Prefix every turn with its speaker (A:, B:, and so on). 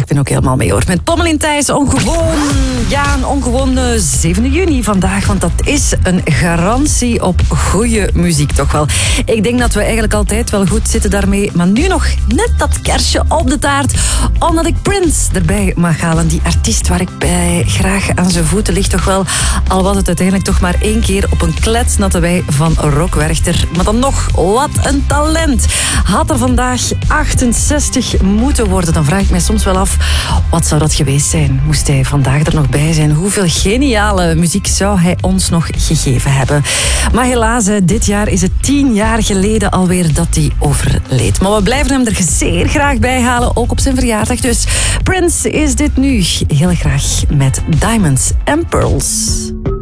A: ben ook helemaal mee hoor. Met Pommelien Thijs, ongewoon. Ja, een ongewone 7 juni vandaag. Want dat is een garantie op goede muziek toch wel. Ik denk dat we eigenlijk altijd wel goed zitten daarmee. Maar nu nog net dat kersje op de taart. Omdat ik Prince erbij mag halen. Die artiest waar ik bij graag aan zijn voeten lig toch wel. Al was het uiteindelijk toch maar 1 keer op een kletsnatte wei van Rock Werchter. Maar dan nog, wat een talent. Had er vandaag 68 moeten worden. Dan vraag ik mij soms wel af, wat zou dat geweest zijn? Moest hij vandaag er nog bij zijn? Hoeveel geniale muziek zou hij ons nog gegeven hebben? Maar helaas, dit jaar is het 10 jaar geleden alweer dat hij overleed. Maar we blijven hem er zeer graag bij halen, ook op zijn verjaardag. Dus Prince is dit nu heel graag met Diamonds and Pearls.